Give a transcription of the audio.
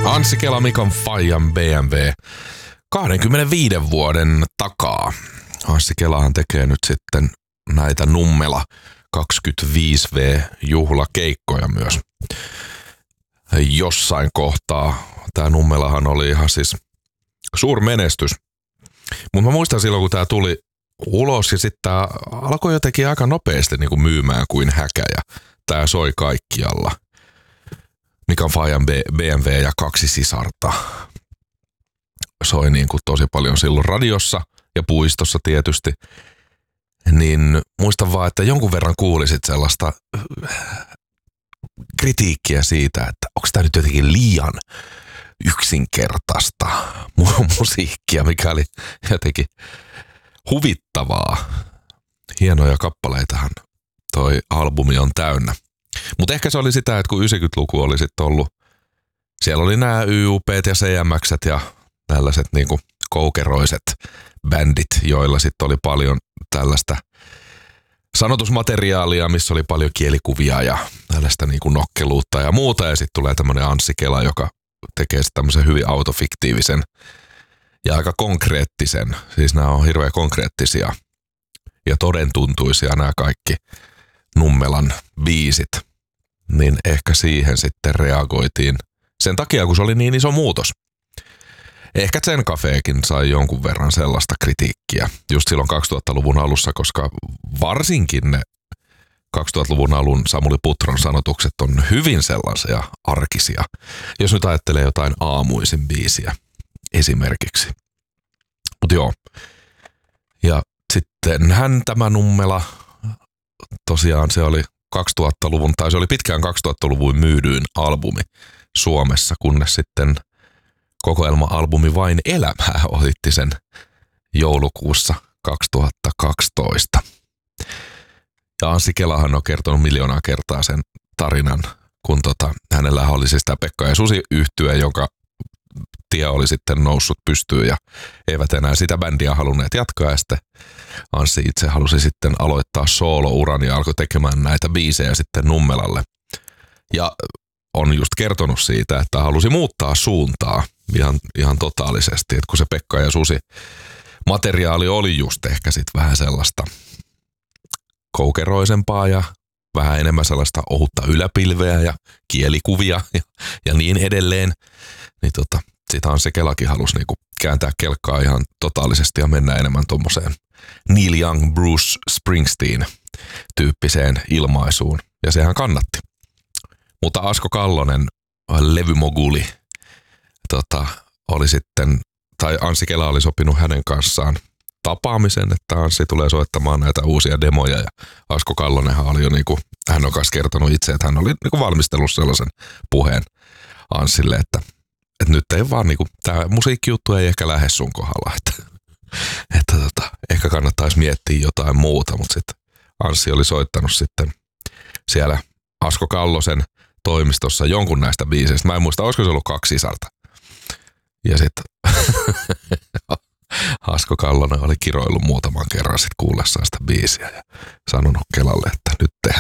Anssi Kela, Mikan Fajan BMW 25 vuoden takaa. Anssi Kelahan tekee nyt sitten näitä Nummela 25V-juhlakeikkoja myös. Jossain kohtaa tämä Nummelahan oli ihan siis suurmenestys. Mutta mä muistan silloin, kun tämä tuli ulos ja sitten tämä alkoi jotenkin aika nopeasti niin kuin myymään kuin häkäjä. Tämä soi kaikkialla. Mikan Fajan BMW ja kaksi sisarta. Soi niin kuin tosi paljon silloin radiossa ja puistossa tietysti. Niin muistan vaan, että jonkun verran kuulisit sellaista kritiikkiä siitä, että onko tämä nyt jotenkin liian yksinkertaista musiikkia, mikä oli jotenkin huvittavaa. Hienoja kappaleitahan toi albumi on täynnä. Mutta ehkä se oli sitä, että kun 90-luku oli sitten ollut, siellä oli nämä YUP:t ja CMX:t ja tällaiset niinku koukeroiset bändit, joilla sitten oli paljon tällaista sanotusmateriaalia, missä oli paljon kielikuvia ja tällaista niinku nokkeluutta ja muuta. Ja sitten tulee tämmöinen Anssi Kela, joka tekee sitten tämmöisen hyvin autofiktiivisen ja aika konkreettisen. Siis nämä on hirveän konkreettisia ja todentuntuisia nämä kaikki Nummelan biisit. Niin ehkä siihen sitten reagoitiin sen takia, kun se oli niin iso muutos. Ehkä Zen Cafékin sai jonkun verran sellaista kritiikkiä just silloin 2000-luvun alussa, koska varsinkin ne 2000-luvun alun Samuli Putron sanotukset on hyvin sellaisia arkisia. Jos nyt ajattelee jotain aamuisin biisiä esimerkiksi. Mutta joo. Ja sitten tämä Nummela, tosiaan se oli 2000-luvun, tai se oli pitkään 2000-luvun myydyin albumi Suomessa, kunnes sitten kokoelma-albumi Vain elämää ohitti sen joulukuussa 2012. Ja Anssi Kelahan on kertonut miljoonaa kertaa sen tarinan, kun hänellä oli siis tämä Pekka ja Susi -yhtye, jonka tie oli sitten noussut pystyyn ja eivät enää sitä bändiä halunneet jatkaa. Ja sitten Anssi itse halusi sitten aloittaa soolouran ja alkoi tekemään näitä biisejä sitten Nummelalle. Ja on just kertonut siitä, että halusi muuttaa suuntaa ihan totaalisesti, että kun se Pekka ja Susi materiaali oli just ehkä sitten vähän sellaista koukeroisempaa ja vähän enemmän sellaista ohutta yläpilveä ja kielikuvia ja niin edelleen, niin sitä Anssi Kelakin halusi niinku kääntää kelkkaa ihan totaalisesti ja mennä enemmän tommoseen Neil Young, Bruce Springsteen -tyyppiseen ilmaisuun. Ja sehän kannatti. Mutta Asko Kallonen, levymoguli, oli sitten, tai Anssi Kela oli sopinut hänen kanssaan tapaamisen, että Anssi tulee soittamaan näitä uusia demoja. Ja Asko Kallonenhan oli jo niinku, hän on kanssa kertonut itse, että hän oli niinku valmistellut sellaisen puheen Anssille, että nyt ei vaan niinku, tämä musiikkijuttu ei ehkä lähde sun kohdalla, että ehkä kannattaisi miettiä jotain muuta, mutta sitten Anssi oli soittanut sitten siellä Asko Kallosen toimistossa jonkun näistä biiseistä. Mä en muista, olisiko se ollut kaksi sisarta. Ja sitten Asko Kallonen oli kiroillut muutaman kerran sitten kuullessaan sitä biisiä ja sanonut Kelalle, että nyt tehdään